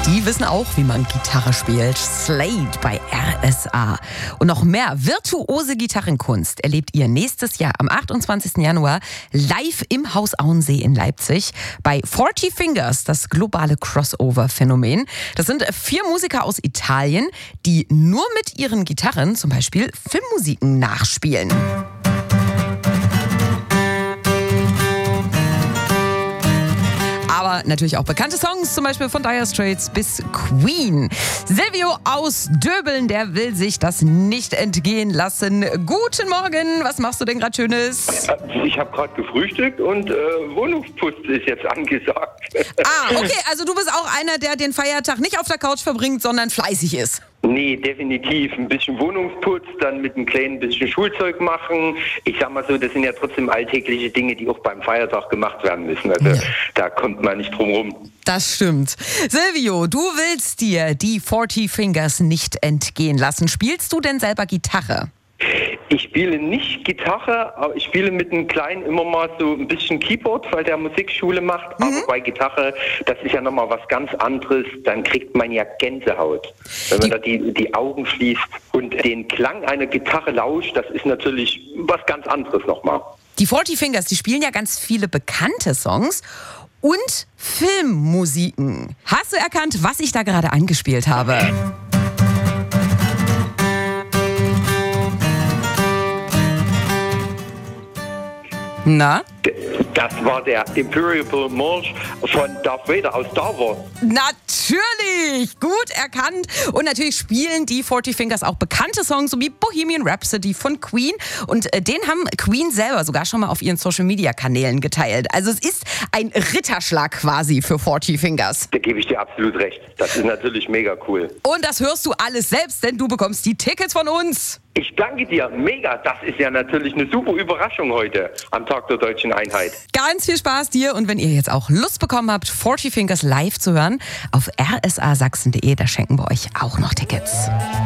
Die wissen auch, wie man Gitarre spielt. Slade bei RSA. Und noch mehr virtuose Gitarrenkunst erlebt ihr nächstes Jahr am 28. Januar live im Haus Auensee in Leipzig bei 40 Fingers, das globale Crossover-Phänomen. Das sind 4 Musiker aus Italien, die nur mit ihren Gitarren zum Beispiel Filmmusiken nachspielen. Aber natürlich auch bekannte Songs, zum Beispiel von Dire Straits bis Queen. Silvio aus Döbeln, der will sich das nicht entgehen lassen. Guten Morgen, was machst du denn gerade Schönes? Ich habe gerade gefrühstückt und Wohnungsputz ist jetzt angesagt. Okay, also du bist auch einer, der den Feiertag nicht auf der Couch verbringt, sondern fleißig ist. Nee, definitiv. Ein bisschen Wohnungsputz, dann mit einem kleinen bisschen Schulzeug machen. Ich sag mal so, das sind ja trotzdem alltägliche Dinge, die auch beim Feiertag gemacht werden müssen. Also da kommt man nicht drum rum. Das stimmt. Silvio, du willst dir die 40 Fingers nicht entgehen lassen. Spielst du denn selber Gitarre? Ich spiele nicht Gitarre, aber ich spiele mit einem Kleinen immer mal so ein bisschen Keyboard, weil der Musikschule macht. Aber bei Gitarre, das ist ja nochmal was ganz anderes. Dann kriegt man ja Gänsehaut. Wenn man da die Augen schließt und den Klang einer Gitarre lauscht, das ist natürlich was ganz anderes nochmal. Die 40 Fingers, die spielen ja ganz viele bekannte Songs und Filmmusiken. Hast du erkannt, was ich da gerade angespielt habe? Na? Das war der Imperial March von Darth Vader aus Star Wars. Natürlich! Gut erkannt. Und natürlich spielen die 40 Fingers auch bekannte Songs, so wie Bohemian Rhapsody von Queen. Und den haben Queen selber sogar schon mal auf ihren Social-Media-Kanälen geteilt. Also es ist ein Ritterschlag quasi für 40 Fingers. Da gebe ich dir absolut recht. Das ist natürlich mega cool. Und das hörst du alles selbst, denn du bekommst die Tickets von uns. Ich danke dir, mega. Das ist ja natürlich eine super Überraschung heute am Tag der Deutschen Einheit. Ganz viel Spaß dir und wenn ihr jetzt auch Lust bekommen habt, 40 Fingers live zu hören, auf rsasachsen.de, da schenken wir euch auch noch Tickets.